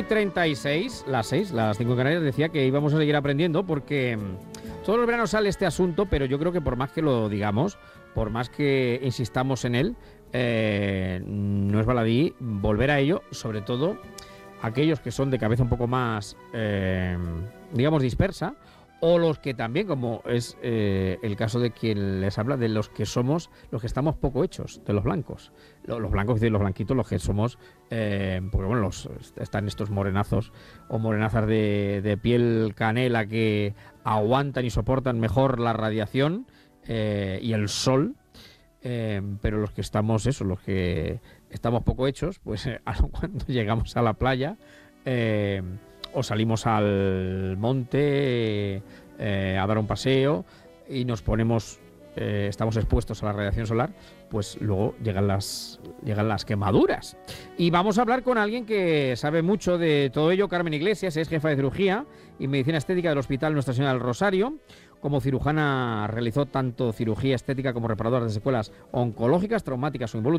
6:36, las 5 en Canarias, decía que íbamos a seguir aprendiendo porque todos los veranos sale este asunto, pero yo creo que por más que lo digamos, por más que insistamos en él, no es baladí volver a ello, sobre todo aquellos que son de cabeza un poco más, digamos, dispersa, o los que también, como es el caso de quien les habla, de los que estamos poco hechos, de los blancos. Los blancos y los blanquitos, los que somos, porque bueno, están estos morenazos o morenazas de piel canela que aguantan y soportan mejor la radiación y el sol, pero los que estamos poco hechos, pues cuando llegamos a la playa, o salimos al monte a dar un paseo y nos ponemos, estamos expuestos a la radiación solar, pues luego llegan las quemaduras. Y vamos a hablar con alguien que sabe mucho de todo ello. Carmen Iglesias es jefa de cirugía y medicina estética del Hospital Nuestra Señora del Rosario. Como cirujana realizó tanto cirugía estética como reparadora de secuelas oncológicas, traumáticas o involuntarias.